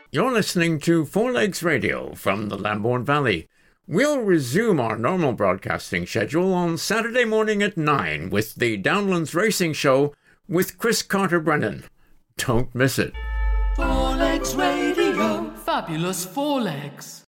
You're listening to Four Legs Radio from the Lambourne Valley. We'll resume our normal broadcasting schedule on Saturday morning at 9 with the Downlands Racing Show with Chris Carter-Brennan. Don't miss it. Four Legs Radio. Fabulous Four Legs.